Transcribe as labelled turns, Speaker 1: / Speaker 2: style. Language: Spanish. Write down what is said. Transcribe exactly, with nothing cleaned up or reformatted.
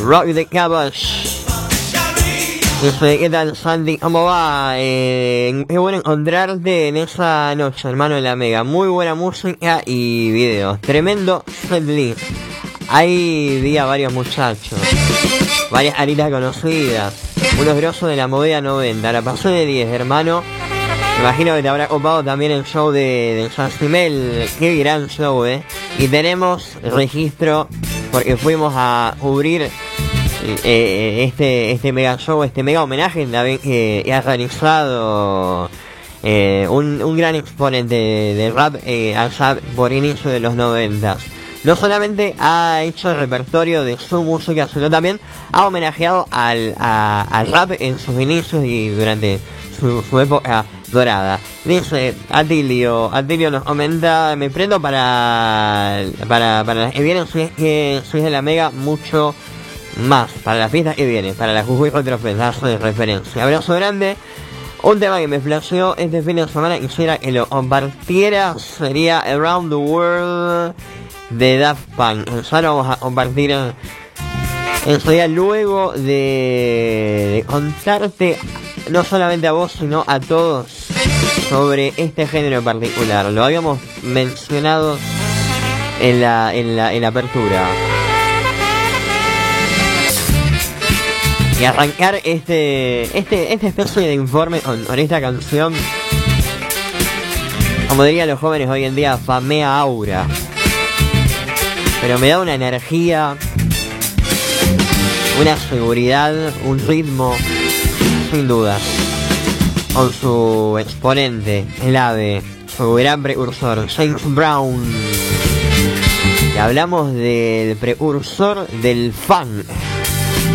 Speaker 1: Rock the Cabbage. Dice, ¿qué tal, Sandy? ¿Cómo va? Eh, qué bueno encontrarte en esa noche, hermano de la Mega. Muy buena música y videos. Tremendo setlist. Ahí vi a varios muchachos, varias aritas conocidas, unos grosos de la movida noventa. La pasé de diez, hermano. Me imagino que te habrá copado también el show de, de Sansimel. Qué gran show, eh. Y tenemos registro porque fuimos a cubrir eh, este este mega show, este mega homenaje también que ha realizado eh, un, un gran exponente de, de rap eh, al rap por inicio de los noventas. No solamente ha hecho el repertorio de su música, sino también ha homenajeado al, a, al rap en sus inicios y durante su, su época dorada. Dice Atilio, Atilio nos comenta, me prendo para para para las que vienen, si es que sois de la Mega, mucho más, para las fiestas que vienen, para la Jujuy Retrofest, de referencia. Abrazo grande. Un tema que me flasheó este fin de semana, quisiera que lo compartiera, sería Around the World de Daft Punk. Ya lo vamos a compartir enseguida, luego de, de contarte no solamente a vos sino a todos sobre este género en particular. Lo habíamos mencionado en la, en la, en la apertura. Y arrancar este, este, esta especie de informe con, con esta canción, como dirían los jóvenes hoy en día, famea aura. Pero me da una energía, una seguridad, un ritmo, sin dudas. Con su exponente, el ave, su gran precursor, James Brown. Y hablamos del precursor del funk.